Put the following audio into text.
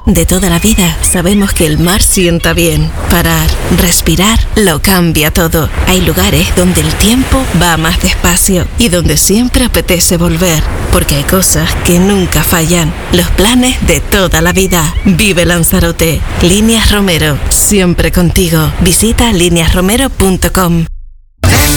De toda la vida sabemos que el mar sienta bien. Parar, respirar, lo cambia todo. Hay lugares donde el tiempo va más despacio y donde siempre apetece volver. Porque hay cosas que nunca fallan. Los planes de toda la vida. Vive Lanzarote. Líneas Romero. Siempre contigo. Visita lineasromero.com.